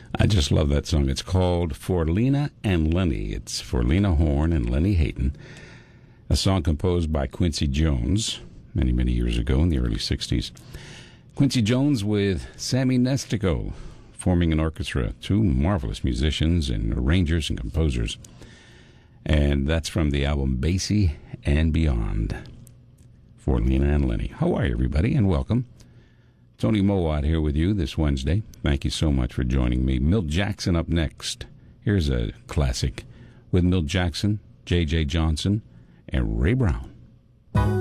I just love that song. It's called For Lena and Lenny. It's for Lena Horne and Lenny Hayton. A song composed by Quincy Jones many, many years ago in the early 60s. Quincy Jones with Sammy Nestico forming an orchestra. Two marvelous musicians and arrangers and composers. And that's from the album Basie and Beyond. For Lena and Lenny. How are you, everybody, and welcome. Tony Mowat here with you this Wednesday. Thank you so much for joining me. Milt Jackson up next. Here's a classic with Milt Jackson, J.J. Johnson, and Ray Brown.